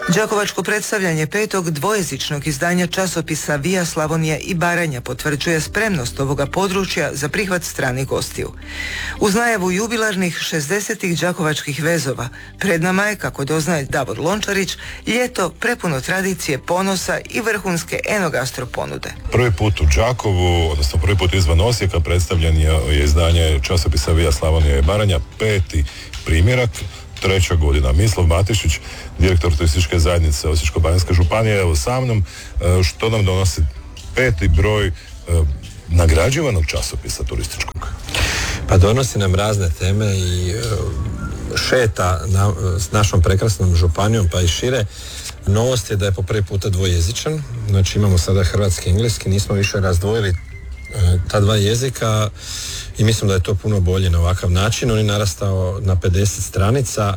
Đakovačko predstavljanje petog dvojezičnog izdanja časopisa Via Slavonija i Baranja potvrđuje spremnost ovoga područja za prihvat stranih gostiju. Uz najavu jubilarnih 60. đakovačkih vezova, pred nama je, kako doznaje Davor Lončarić, ljeto prepuno tradicije, ponosa i vrhunske enogastro ponude. Prvi put u Đakovu, odnosno prvi put izvan Osijeka, predstavljen je izdanje časopisa Via Slavonija i Baranja, peti primjerak, 3. godina. Mislav Matišić, direktor turističke zajednice Osječko-baranjske županije, evo sa mnom, što nam donosi 5. broj nagrađivanog časopisa turističkog? Pa donosi nam razne teme i šeta s našom prekrasnom županijom pa i šire. Novost je da je po prvi puta dvojezičan, znači imamo sada hrvatski i engleski, nismo više razdvojili ta dva jezika i mislim da je to puno bolje na ovakav način. On je narastao na 50 stranica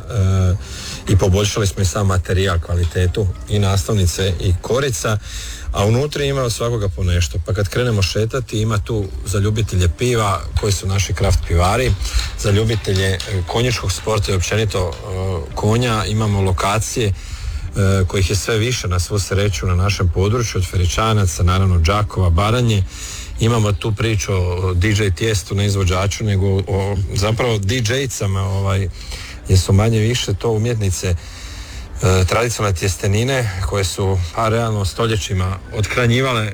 i poboljšali smo i sam materijal, kvalitetu i naslovnice i korica, a unutra ima od svakoga po nešto. Pa kad krenemo šetati, ima tu za ljubitelje piva koji su naši kraft pivari, za ljubitelje konjičkog sporta i općenito konja, imamo lokacije kojih je sve više na svu sreću na našem području, od Feričanaca, naravno Đakova, Baranje. Imamo tu priču o DJ Tijestu, ne izvođaču, nego o zapravo DJ-cama, jer su manje više to umjetnice tradicionalne tjestenine koje su realno stoljećima othranjivale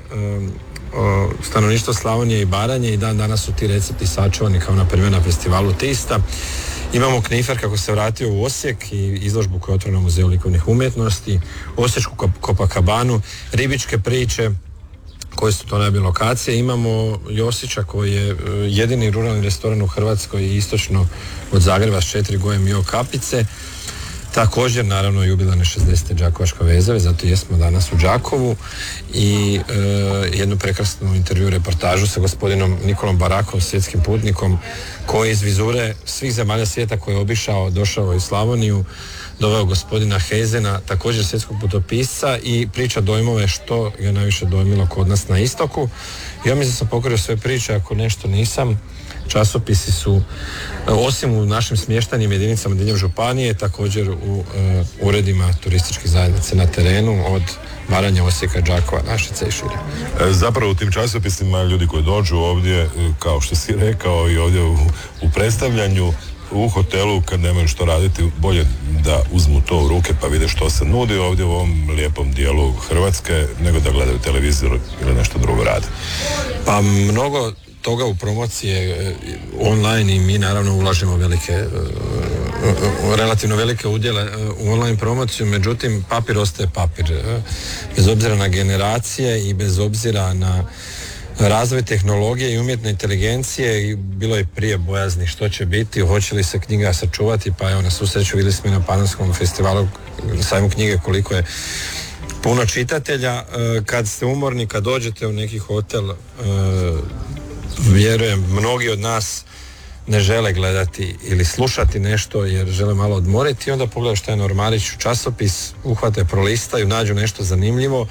stanovništvo Slavonije i Baranje i dan danas su ti recepti sačuvani kao na primjer na festivalu Tista. Imamo Knifer kako se vratio u Osijek i izložbu koja je otvorena u Muzeju likovnih umjetnosti, Osječku Copacabanu, ribičke priče koje su to najbolje lokacije. Imamo Josića koji je jedini ruralni restoran u Hrvatskoj i istočno od Zagreba s 4 goje Mio Kapice. Također naravno jubilarne 60. đakovačke vezove, zato jesmo danas u Đakovu i jednu prekrasnu intervju reportažu sa gospodinom Nikolom Barakom, svjetskim putnikom koji iz vizure svih zemalja svijeta koje je obišao, došao u Slavoniju, doveo gospodina Hezena, također svjetskog putopisca i priča dojmove što je najviše dojmilo kod nas na istoku. Ja mislim da sam pokrio sve priče, ako nešto nisam. Časopisi su, osim u našim smještajnim jedinicama diljem županije, također u uredima turističkih zajednice na terenu, od Baranja, Osijeka, Đakova, Našica i šire. Zapravo u tim časopisima ljudi koji dođu ovdje, kao što si rekao, i ovdje u predstavljanju, u hotelu kad nemaju što raditi, bolje da uzmu to u ruke pa vide što se nudi ovdje u ovom lijepom dijelu Hrvatske, nego da gledaju televizor ili nešto drugo rade. Pa mnogo toga u promocije online i mi naravno ulažemo relativno velike udjele u online promociju, međutim papir ostaje papir. Bez obzira na generacije i bez obzira na razvoj tehnologije i umjetne inteligencije, i bilo je prije bojazni što će biti, hoće li se knjiga sačuvati, pa evo na svu sreću vidjeli smo i na Panonskom festivalu sajmu knjige koliko je puno čitatelja. Kad ste umorni, kad dođete u neki hotel, vjerujem mnogi od nas ne žele gledati ili slušati nešto jer žele malo odmoriti i onda pogledaju što je na ormariću časopis, uhvate, prolistaju, nađu nešto zanimljivo.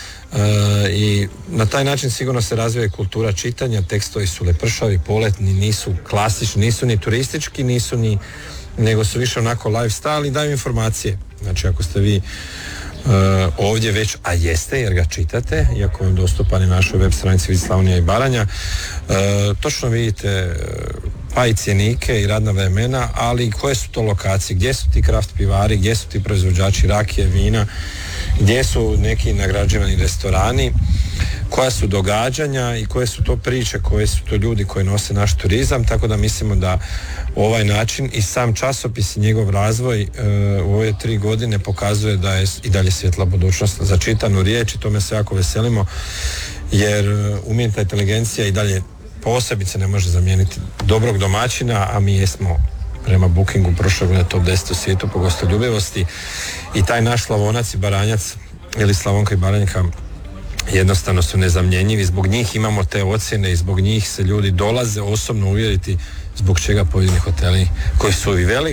I na taj način sigurno se razvija kultura čitanja, tekstovi su lepršavi, poletni, nisu klasični, nisu ni turistički, nisu ni, nego su više onako lifestyle i daju informacije. Znači ako ste vi ovdje već, a jeste jer ga čitate, iako je dostupan i na našoj web stranici Via Slavonija i Baranja, točno vidite pa i cjenike i radna vremena, ali koje su to lokacije, gdje su ti kraft pivari, gdje su ti proizvođači rakije, vina, gdje su neki nagrađivani restorani, koja su događanja i koje su to priče, koje su to ljudi koji nose naš turizam, tako da mislimo da ovaj način i sam časopis i njegov razvoj u ove 3 godine pokazuje da je i dalje svjetla budućnost za čitanu riječ i tome se jako veselimo, jer umjetna inteligencija i dalje posebice ne može zamijeniti dobrog domaćina, a mi jesmo prema Bookingu prošle godine top 10 u svijetu po gostoljubivosti i taj naš Slavonac i Baranjac ili Slavonka i Baranjka jednostavno su nezamjenjivi, zbog njih imamo te ocjene i zbog njih se ljudi dolaze osobno uvjeriti zbog čega pojedini hoteli koji su i veliki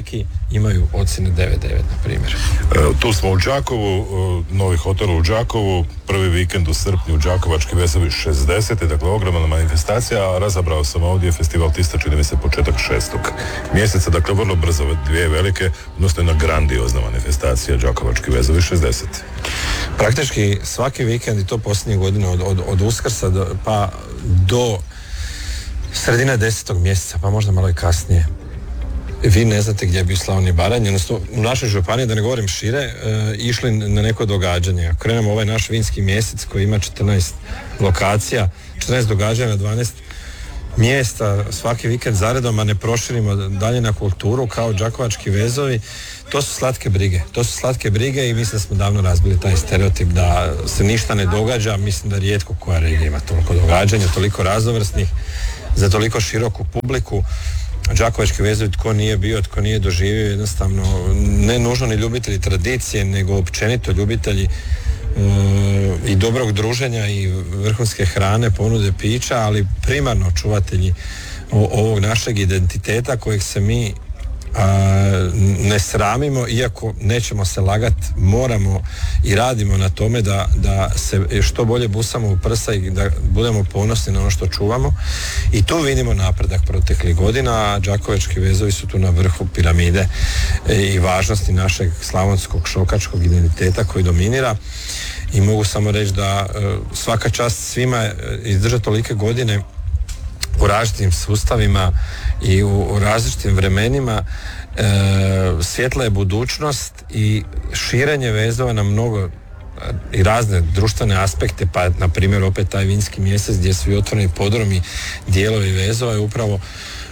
imaju ocjene 9.9 na primjer. Tu smo u Đakovu, novi hotel u Đakovu, prvi vikend u srpnju, Đakovački vezovi 60. Dakle, ogromna manifestacija, a razabrao sam ovdje festival Tista, čini mi se početak 6. mjeseca, dakle vrlo brzo dvije velike, odnosno jedna grandiozna manifestacija Đakovački vezovi 60. Praktički svaki vikend i to posljednje godine od Uskrsa pa do sredine 10. mjeseca, pa možda malo i kasnije. Vi ne znate gdje bi u Slavoniji i Baranji, odnosno u našoj županiji, da ne govorim šire, išli na neko događanje. Ako krenemo ovaj naš vinski mjesec koji ima 14 lokacija, 14 događanja na 12 mjesta svaki vikend zaredom, a ne proširimo dalje na kulturu kao Đakovački vezovi, to su slatke brige. To su slatke brige i mislim da smo davno razbili taj stereotip da se ništa ne događa. Mislim da rijetko koja regija ima toliko događanja, toliko raznovrsnih, za toliko široku publiku. Đakovački vezovi, tko nije bio, tko nije doživio, jednostavno ne nužno ni ljubitelji tradicije, nego općenito ljubitelji i dobrog druženja i vrhunske hrane, ponude pića, ali primarno čuvatelji ovog našeg identiteta kojeg se mi ne sramimo, iako nećemo se lagat, moramo i radimo na tome da se što bolje busamo u prsa i da budemo ponosni na ono što čuvamo, i tu vidimo napredak proteklih godina, a Đakovački vezovi su tu na vrhu piramide i važnosti našeg slavonskog šokačkog identiteta koji dominira. I mogu samo reći da svaka čast svima izdržati tolike godine u različitim sustavima i u različitim vremenima. Svjetla je budućnost i širenje vezova na mnogo i razne društvene aspekte, pa na primjer opet taj vinski mjesec gdje su i otvoreni podromi, dijelovi vezova, je upravo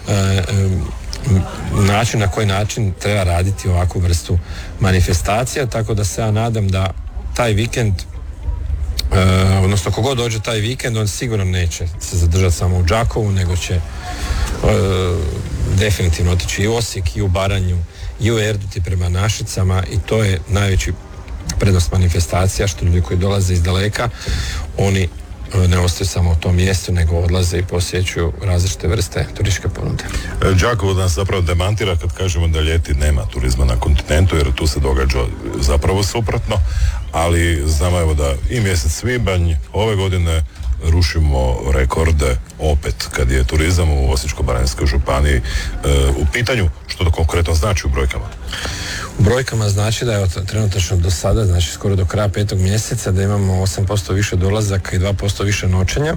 način na koji način treba raditi ovakvu vrstu manifestacija, tako da se ja nadam da taj vikend, odnosno kogod dođe taj vikend, on sigurno neće se zadržati samo u Đakovu, nego će definitivno otići i u Osijek, i u Baranju, i u Erdut i prema Našicama, i to je najveći prednost manifestacija, što ljudi koji dolaze iz daleka, oni ne ostaju samo u tom mjestu, nego odlaze i posjećuju različite vrste turističke ponude. Đakovo nas zapravo demantira kad kažemo da ljeti nema turizma na kontinentu, jer tu se događa zapravo suprotno, ali znamo evo da i mjesec svibanj ove godine rušimo rekorde opet kad je turizam u Osječko-baranjskoj županiji u pitanju. Što to konkretno znači u brojkama? U brojkama znači da je trenutačno do sada, znači skoro do kraja 5. mjeseca, da imamo 8% više dolazaka i 2% više noćenja.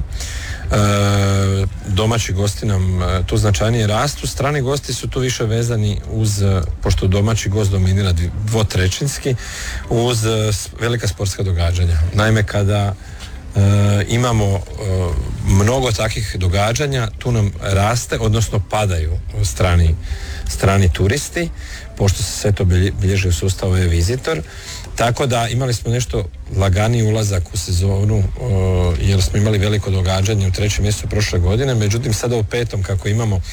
Domaći gosti nam tu značajnije rastu, strani gosti su tu više vezani uz, pošto domaći gost dominira dvotrećinski, uz velika sportska događanja. Naime, kada imamo mnogo takvih događanja, tu nam raste, odnosno padaju strani turisti, pošto se sve to bilježi u sustavu e-vizitor, tako da imali smo nešto laganiji ulazak u sezonu, jer smo imali veliko događanje u 3. mjesecu prošle godine, međutim sada u 5. kako imamo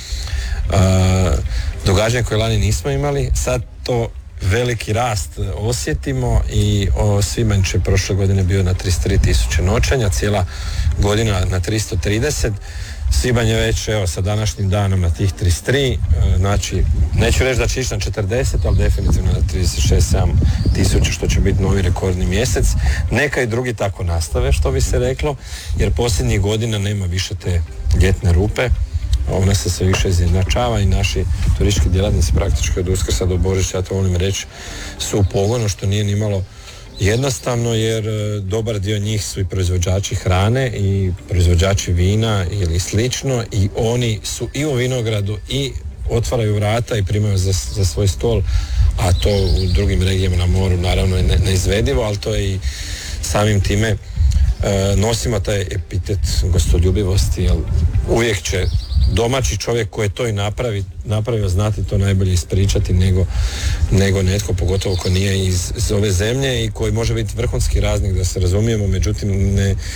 događanje koje lani nismo imali, sad to veliki rast osjetimo i svibanj će prošle godine bio na 33.000 noćenja, cijela godina na 330. Svibanj je već sa današnjim danom na tih 33, znači neću reći da će ići na 40, ali definitivno na 36-7 tisuća, što će biti novi rekordni mjesec. Neka i drugi tako nastave, što bi se reklo, jer posljednjih godina nema više te ljetne rupe, ona se sve više izjednačava i naši turistički djelatnici praktički od Uskrsa do Božića, ja to volim reći, su u pogonu, što nije ni malo jednostavno, jer dobar dio njih su i proizvođači hrane i proizvođači vina ili slično, i oni su i u vinogradu i otvaraju vrata i primaju za svoj stol, a to u drugim regijama na moru naravno je neizvedivo, ali to je i samim time nosimo taj epitet gostoljubivosti, jer uvijek će domaći čovjek koji je to i napravio znati to najbolje ispričati nego netko, pogotovo ko nije iz ove zemlje i koji može biti vrhunski raznik, da se razumijemo, međutim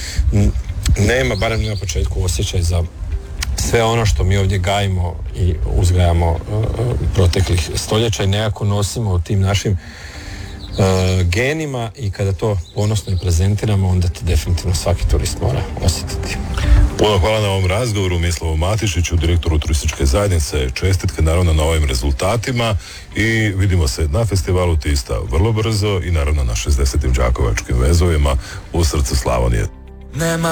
nema, barem na početku, osjećaj za sve ono što mi ovdje gajimo i uzgajamo proteklih stoljeća i nekako nosimo u tim našim genima, i kada to ponosno i prezentiramo, onda to definitivno svaki turist mora osjetiti. Puno hvala na ovom razgovoru Mislavu Matišiću, direktoru turističke zajednice. Čestitke naravno na ovim rezultatima i vidimo se na festivalu Tista vrlo brzo i naravno na 60. đakovačkim vezovima u srcu Slavonije. Nema